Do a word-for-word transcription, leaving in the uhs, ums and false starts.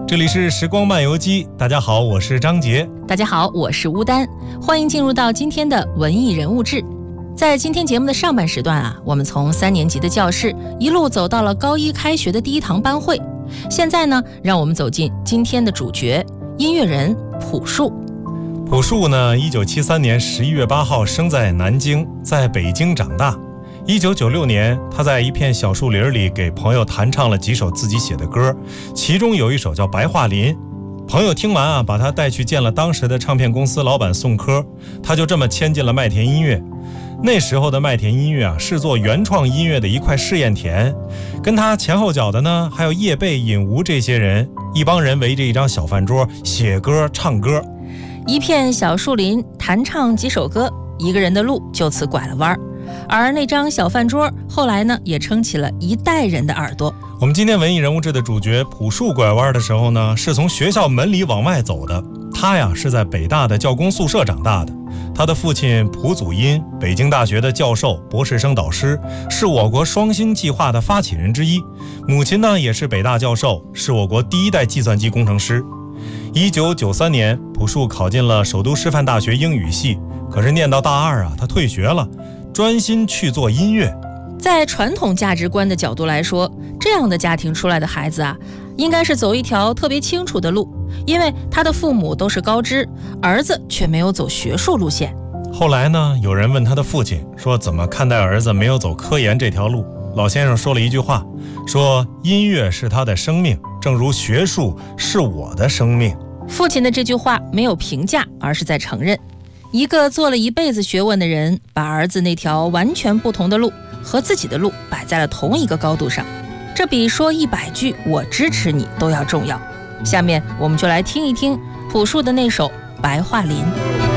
这里是时光漫游记，大家好，我是张杰。 大家好，我是乌丹，欢迎进入到今天的文艺人物志。在今天节目的上半时段啊，我们从三年级的教室一路走到了高一开学的第一堂班会。现在呢，让我们走进今天的主角，音乐人朴树。 朴树呢，一九七三年十一月八号生在南京，在北京长大。一九九六年，他在一片小树林里给朋友弹唱了几首自己写的歌，其中有一首叫《白桦林》。朋友听完啊，把他带去见了当时的唱片公司老板宋柯，他就这么签进了麦田音乐。那时候的麦田音乐啊，是做原创音乐的一块试验田。跟他前后脚的呢，还有叶蓓、尹吾这些人，一帮人围着一张小饭桌写歌唱歌。 一片小树林，弹唱几首歌，一个人的路就此拐了弯。而那张小饭桌后来呢，也撑起了一代人的耳朵。 我们今天文艺人物志的主角朴树拐弯的时候呢，是从学校门里往外走的。他呀是在北大的教工宿舍长大的。他的父亲朴祖荫，北京大学的教授、博士生导师，是我国双芯计划的发起人之一。母亲呢也是北大教授，是我国第一代计算机工程师。一九九三年，朴树考进了首都师范大学英语系，可是念到大二啊，他退学了，专心去做音乐。 在传统价值观的角度来说，这样的家庭出来的孩子啊，应该是走一条特别清楚的路，因为他的父母都是高知，儿子却没有走学术路线。 后来呢，有人问他的父亲说，怎么看待儿子没有走科研这条路？老先生说了一句话，说音乐是他的生命，正如学术是我的生命。 父亲的这句话没有评价，而是在承认，一个做了一辈子学问的人，把儿子那条完全不同的路和自己的路摆在了同一个高度上，这比说一百句我支持你都要重要。下面我们就来听一听朴树的那首《白桦林》。